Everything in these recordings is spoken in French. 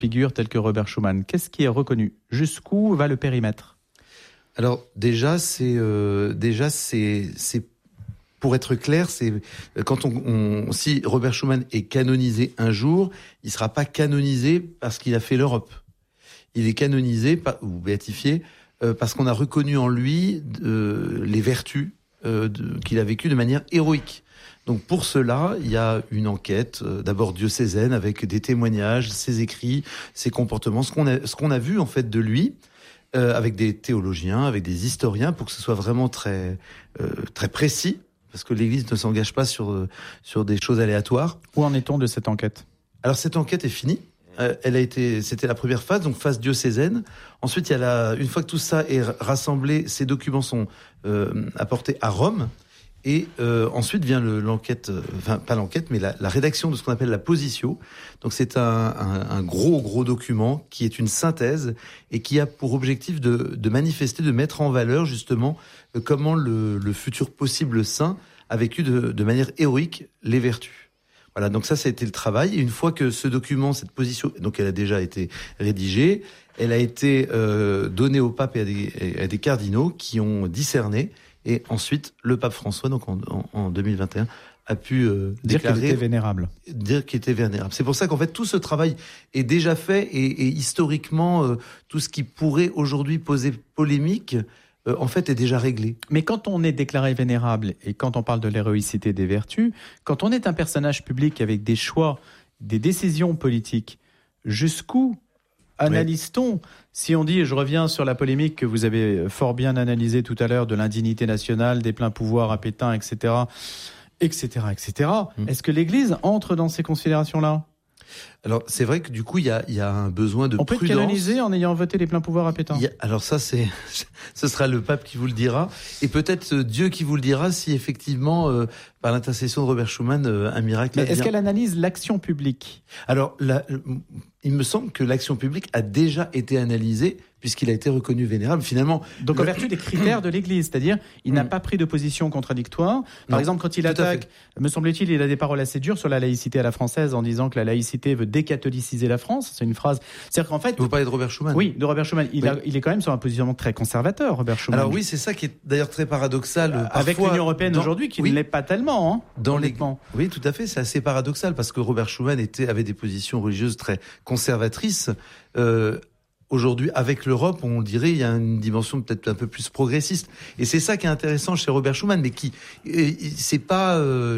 figures telles que Robert Schuman. Qu'est-ce qui est reconnu ? Jusqu'où va le périmètre ? Alors déjà, c'est pour être clair, c'est quand si Robert Schuman est canonisé un jour, il sera pas canonisé parce qu'il a fait l'Europe. Il est canonisé ou béatifié parce qu'on a reconnu en lui les vertus qu'il a vécues de manière héroïque. Donc pour cela, il y a une enquête, d'abord diocésaine, avec des témoignages, ses écrits, ses comportements, ce qu'on a vu en fait de lui, avec des théologiens, avec des historiens, pour que ce soit vraiment très très précis, parce que l'Église ne s'engage pas sur des choses aléatoires. Où en est-on de cette enquête ? Alors cette enquête est finie. C'était la première phase, donc phase diocésaine. Ensuite, il y a une fois que tout ça est rassemblé, ces documents sont apportés à Rome. Et ensuite vient l'enquête, enfin pas l'enquête, mais la rédaction de ce qu'on appelle la positio. Donc c'est un gros document qui est une synthèse et qui a pour objectif de manifester, de mettre en valeur justement comment le futur possible saint a vécu de manière héroïque les vertus. Voilà, donc ça a été le travail. Et une fois que ce document, cette position, donc elle a déjà été rédigée, elle a été donnée au pape et à des cardinaux qui ont discerné. Et ensuite, le pape François, donc en 2021, a pu dire qu'il était vénérable. Dire qu'il était vénérable. C'est pour ça qu'en fait, tout ce travail est déjà fait et historiquement, tout ce qui pourrait aujourd'hui poser polémique, en fait, est déjà réglé. Mais quand on est déclaré vénérable et quand on parle de l'héroïcité des vertus, quand on est un personnage public avec des choix, des décisions politiques, jusqu'où analyse-t-on ? Si on dit, je reviens sur la polémique que vous avez fort bien analysée tout à l'heure de l'indignité nationale, des pleins pouvoirs à Pétain, etc., est-ce que l'Église entre dans ces considérations-là ? Alors, c'est vrai que du coup, il y a un besoin de prudence. On peut être canonisé en ayant voté les pleins pouvoirs à Pétain. Alors ça, ce sera le pape qui vous le dira, et peut-être Dieu qui vous le dira si effectivement, par l'intercession de Robert Schuman, un miracle. Mais est-ce qu'elle analyse l'action publique ? Alors, il me semble que l'action publique a déjà été analysée puisqu'il a été reconnu vénérable. Finalement, donc en vertu des critères de l'Église, c'est-à-dire il n'a pas pris de position contradictoire. Par exemple, quand il attaque, me semble-t-il, il a des paroles assez dures sur la laïcité à la française en disant que la laïcité veut décatholiciser la France. C'est une phrase. C'est-à-dire qu'en fait, vous parlez de Robert Schuman. Oui, de Robert Schuman. Il est quand même sur un positionnement très conservateur, Robert Schuman. Alors oui, c'est ça qui est d'ailleurs très paradoxal. Avec l'Union européenne aujourd'hui, qui ne l'est pas tellement. Oui, tout à fait. C'est assez paradoxal parce que Robert Schuman avait des positions religieuses très conservatrices. Aujourd'hui, avec l'Europe, on dirait il y a une dimension peut-être un peu plus progressiste. Et c'est ça qui est intéressant chez Robert Schuman, mais c'est pas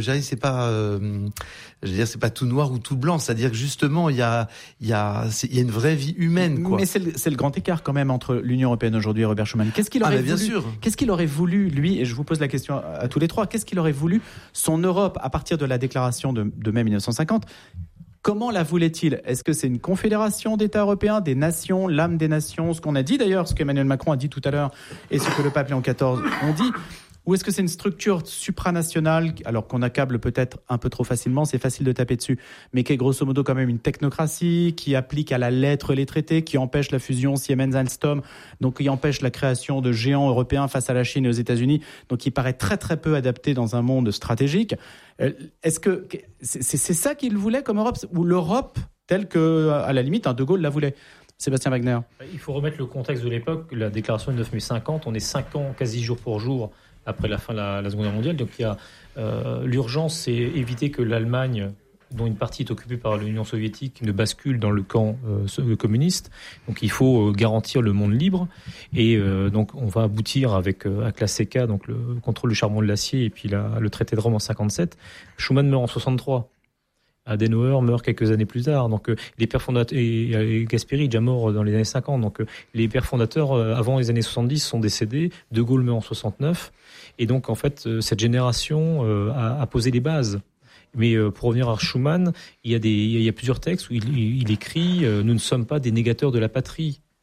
tout noir ou tout blanc. C'est-à-dire que justement, il y a une vraie vie humaine, quoi. Mais c'est le grand écart quand même entre l'Union européenne aujourd'hui et Robert Schuman. Qu'est-ce qu'il aurait voulu, lui, et je vous pose la question à tous les trois, qu'est-ce qu'il aurait voulu son Europe à partir de la déclaration de mai 1950? Comment la voulait-il ? Est-ce que c'est une confédération d'États européens, des nations, l'âme des nations, ce qu'on a dit d'ailleurs, ce qu'Emmanuel Macron a dit tout à l'heure et ce que le pape Léon XIV ont dit ? Ou est-ce que c'est une structure supranationale, alors qu'on accable peut-être un peu trop facilement, c'est facile de taper dessus, mais qui est grosso modo quand même une technocratie, qui applique à la lettre les traités, qui empêche la fusion Siemens-Alstom, donc qui empêche la création de géants européens face à la Chine et aux États-Unis, donc qui paraît très très peu adapté dans un monde stratégique. Est-ce que c'est ça qu'il voulait comme Europe, ou l'Europe telle que, à la limite, De Gaulle la voulait ? Sébastien Wagner. Il faut remettre le contexte de l'époque. La déclaration du 9 mai 50, on est 5 ans, quasi jour pour jour, après la fin de la Seconde Guerre mondiale. Donc il y a l'urgence, c'est éviter que l'Allemagne, dont une partie est occupée par l'Union soviétique, ne bascule dans le camp communiste. Donc il faut garantir le monde libre. Et donc on va aboutir avec la CECA, donc le contrôle du charbon de l'acier, et puis le traité de Rome en 57. Schuman meurt en 63. Adenauer meurt quelques années plus tard. Donc les pères fondateurs, et Gasperi est déjà mort dans les années 50. Donc les pères fondateurs avant les années 70 sont décédés. De Gaulle meurt en 69. Et donc en fait cette génération a posé les bases. Mais pour revenir à Schuman, il y a plusieurs textes où il écrit nous ne sommes pas des négateurs de la patrie.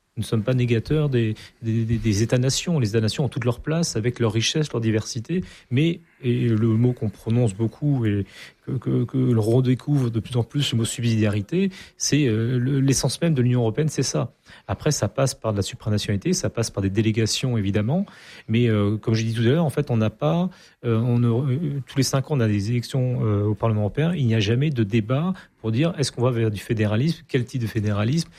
Nous ne sommes pas négateurs des États-nations. Les États-nations ont toute leur place avec leur richesse, leur diversité, mais, et le mot qu'on prononce beaucoup et que l'on redécouvre de plus en plus, le mot subsidiarité, c'est l'essence même de l'Union européenne, c'est ça. Après, ça passe par de la supranationalité, ça passe par des délégations, évidemment, mais comme j'ai dit tout à l'heure, en fait, on n'a pas... tous les 5 ans, on a des élections au Parlement européen, il n'y a jamais de débat pour dire est-ce qu'on va vers du fédéralisme, quel type de fédéralisme,